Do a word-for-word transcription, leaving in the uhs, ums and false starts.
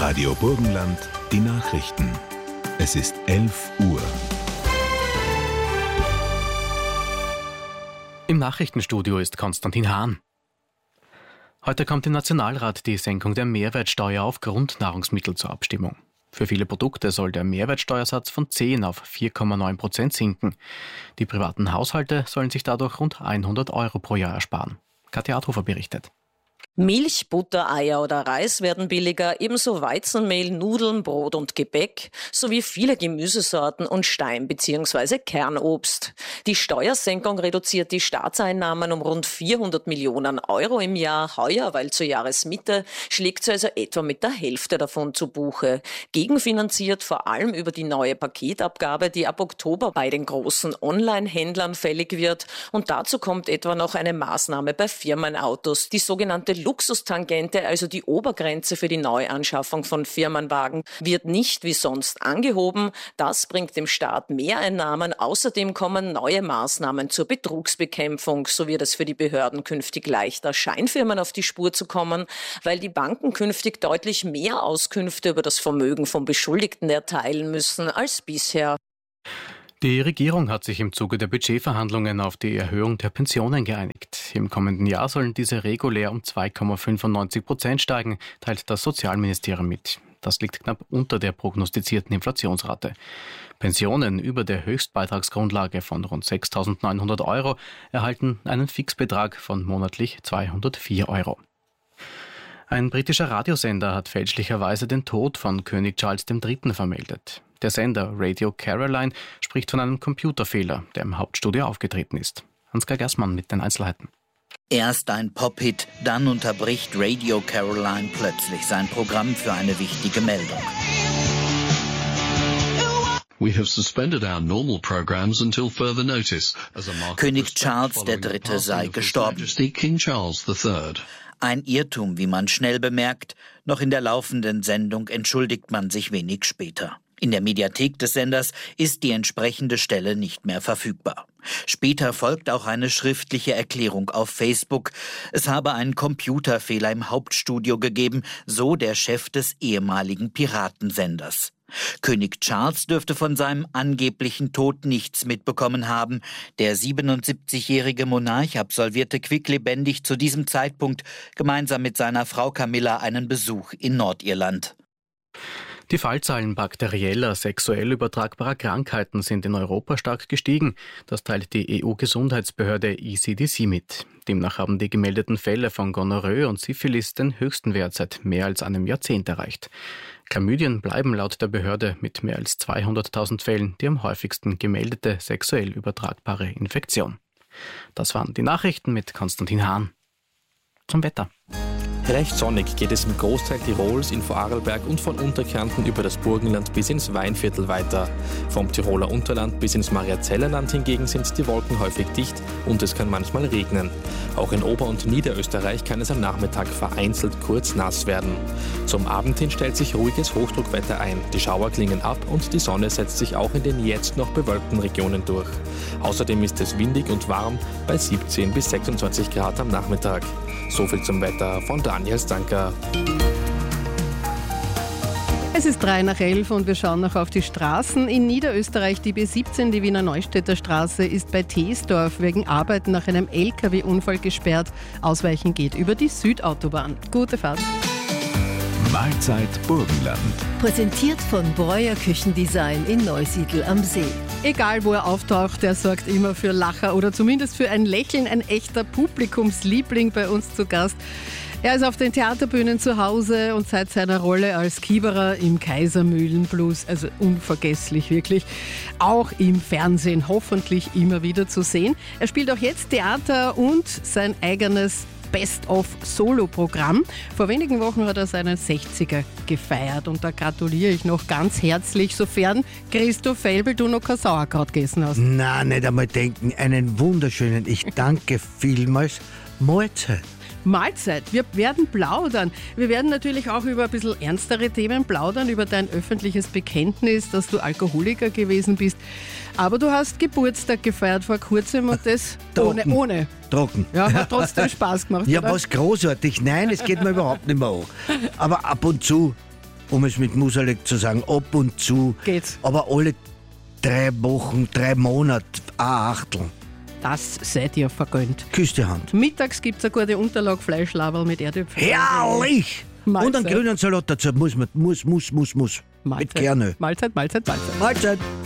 Radio Burgenland, die Nachrichten. Es ist elf Uhr. Im Nachrichtenstudio ist Konstantin Hahn. Heute kommt im Nationalrat die Senkung der Mehrwertsteuer auf Grundnahrungsmittel zur Abstimmung. Für viele Produkte soll der Mehrwertsteuersatz von zehn auf vier Komma neun Prozent sinken. Die privaten Haushalte sollen sich dadurch rund hundert Euro pro Jahr ersparen. Katja Adhofer berichtet. Milch, Butter, Eier oder Reis werden billiger, ebenso Weizenmehl, Nudeln, Brot und Gebäck sowie viele Gemüsesorten und Stein- bzw. Kernobst. Die Steuersenkung reduziert die Staatseinnahmen um rund vierhundert Millionen Euro im Jahr. Heuer, weil zur Jahresmitte, schlägt sie also etwa mit der Hälfte davon zu Buche. Gegenfinanziert vor allem über die neue Paketabgabe, die ab Oktober bei den großen Online-Händlern fällig wird. Und dazu kommt etwa noch eine Maßnahme bei Firmenautos, die sogenannte Luxustangente, also die Obergrenze für die Neuanschaffung von Firmenwagen, wird nicht wie sonst angehoben. Das bringt dem Staat Mehreinnahmen. Außerdem kommen neue Maßnahmen zur Betrugsbekämpfung. So wird es für die Behörden künftig leichter, Scheinfirmen auf die Spur zu kommen, weil die Banken künftig deutlich mehr Auskünfte über das Vermögen von Beschuldigten erteilen müssen als bisher. Die Regierung hat sich im Zuge der Budgetverhandlungen auf die Erhöhung der Pensionen geeinigt. Im kommenden Jahr sollen diese regulär um zwei Komma fünfundneunzig Prozent steigen, teilt das Sozialministerium mit. Das liegt knapp unter der prognostizierten Inflationsrate. Pensionen über der Höchstbeitragsgrundlage von rund sechstausendneunhundert Euro erhalten einen Fixbetrag von monatlich zweihundertvier Euro. Ein britischer Radiosender hat fälschlicherweise den Tod von König Charles der Dritte vermeldet. Der Sender Radio Caroline spricht von einem Computerfehler, der im Hauptstudio aufgetreten ist. Ansgar Gersmann mit den Einzelheiten. Erst ein Pop-Hit, dann unterbricht Radio Caroline plötzlich sein Programm für eine wichtige Meldung. We have suspended our normal programs until further notice. König Charles der Dritte sei gestorben. King Charles the Third. Ein Irrtum, wie man schnell bemerkt. Noch in der laufenden Sendung entschuldigt man sich wenig später. In der Mediathek des Senders ist die entsprechende Stelle nicht mehr verfügbar. Später folgt auch eine schriftliche Erklärung auf Facebook. Es habe einen Computerfehler im Hauptstudio gegeben, so der Chef des ehemaligen Piratensenders. König Charles dürfte von seinem angeblichen Tod nichts mitbekommen haben. Der siebenundsiebzigjährige Monarch absolvierte quicklebendig zu diesem Zeitpunkt gemeinsam mit seiner Frau Camilla einen Besuch in Nordirland. Die Fallzahlen bakterieller, sexuell übertragbarer Krankheiten sind in Europa stark gestiegen. Das teilt die E U-Gesundheitsbehörde E C D C mit. Demnach haben die gemeldeten Fälle von Gonorrhoe und Syphilis den höchsten Wert seit mehr als einem Jahrzehnt erreicht. Chlamydien bleiben laut der Behörde mit mehr als zweihunderttausend Fällen die am häufigsten gemeldete sexuell übertragbare Infektion. Das waren die Nachrichten mit Konstantin Hahn. Zum Wetter. Recht sonnig geht es im Großteil Tirols, in Vorarlberg und von Unterkärnten über das Burgenland bis ins Weinviertel weiter. Vom Tiroler Unterland bis ins Mariazellerland hingegen sind die Wolken häufig dicht und es kann manchmal regnen. Auch in Ober- und Niederösterreich kann es am Nachmittag vereinzelt kurz nass werden. Zum Abend hin stellt sich ruhiges Hochdruckwetter ein. Die Schauer klingen ab und die Sonne setzt sich auch in den jetzt noch bewölkten Regionen durch. Außerdem ist es windig und warm bei siebzehn bis sechsundzwanzig Grad am Nachmittag. So viel zum Wetter von Daniel Stanker. Es ist drei nach elf und wir schauen noch auf die Straßen. In Niederösterreich die B siebzehn, die Wiener Neustädter Straße, ist bei Teesdorf wegen Arbeiten nach einem L K W-Unfall gesperrt. Ausweichen geht über die Südautobahn. Gute Fahrt. Mahlzeit Burgenland. Präsentiert von Breuer Küchendesign in Neusiedl am See. Egal wo er auftaucht, der sorgt immer für Lacher oder zumindest für ein Lächeln. Ein echter Publikumsliebling bei uns zu Gast. Er ist auf den Theaterbühnen zu Hause und seit seiner Rolle als Kieberer im Kaisermühlenblues, also unvergesslich wirklich, auch im Fernsehen hoffentlich immer wieder zu sehen. Er spielt auch jetzt Theater und sein eigenes Best-of-Solo-Programm. Vor wenigen Wochen hat er seinen sechziger gefeiert und da gratuliere ich noch ganz herzlich, sofern Christoph Felbel, du noch kein Sauerkraut gegessen hast. Na, nicht einmal denken. Einen wunderschönen, ich danke vielmals, Mahlzeit. Mahlzeit. Wir werden plaudern. Wir werden natürlich auch über ein bisschen ernstere Themen plaudern, über dein öffentliches Bekenntnis, dass du Alkoholiker gewesen bist. Aber du hast Geburtstag gefeiert vor kurzem und das ohne, ohne. Trocken. Ja, hat trotzdem Spaß gemacht, Ja, oder? was großartig. Nein, es geht mir überhaupt nicht mehr an. Aber ab und zu um es mit Musalek zu sagen, ab und zu. Geht's. Aber alle drei Wochen, drei Monate, ein Achtel. Das seid ihr vergönnt. Küss die Hand. Mittags gibt es eine gute Unterlage, Fleischlaberl mit Erdäpfeln. Herrlich! Mahlzeit. Und einen grünen Salat dazu. Muss, man, muss, muss, muss, muss. Mahlzeit. Mit Kerne. Mahlzeit, Mahlzeit, Mahlzeit. Mahlzeit.